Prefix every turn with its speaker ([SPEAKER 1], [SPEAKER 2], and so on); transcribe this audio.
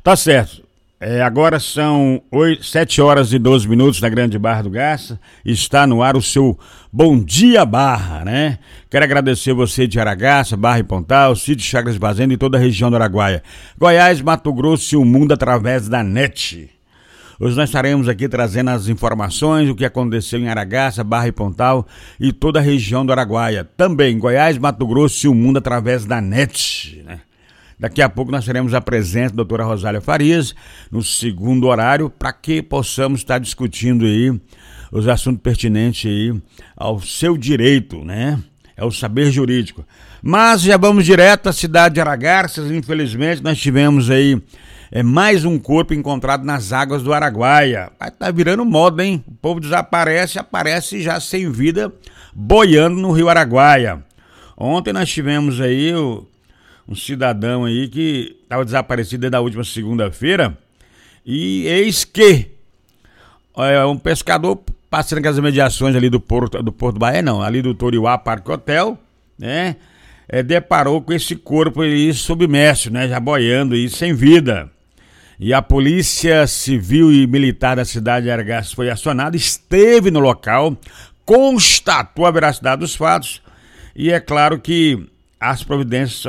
[SPEAKER 1] Tá certo. Agora são 7 horas e 12 minutos na Grande Barra do Garça. Está no ar o seu Bom Dia Barra, né? Quero agradecer você de Aragaça, Barra e Pontal, Sítio Chagras Fazenda e toda a região do Araguaia. Goiás, Mato Grosso e o mundo através da NET. Hoje nós estaremos aqui trazendo as informações, o que aconteceu em Aragaça, Barra e Pontal e toda a região do Araguaia. Também Goiás, Mato Grosso e o mundo através da NET, né? Daqui a pouco nós teremos a presença da doutora Rosália Farias no segundo horário para que possamos estar discutindo aí os assuntos pertinentes aí ao seu direito, né? É o saber jurídico. Mas já vamos direto à cidade de Aragarças. Infelizmente nós tivemos aí mais um corpo encontrado nas águas do Araguaia. Tá virando moda, hein? O povo aparece já sem vida, boiando no rio Araguaia. Ontem nós tivemos aí um cidadão aí que estava desaparecido desde a última segunda-feira, e eis que um pescador passando com as mediações ali do Porto Bahia, não, ali do Toriuá Parque Hotel, né, deparou com esse corpo aí submerso, né, já boiando aí sem vida. E a Polícia Civil e Militar da cidade de Aragaças foi acionada, esteve no local, constatou a veracidade dos fatos, e é claro que as providências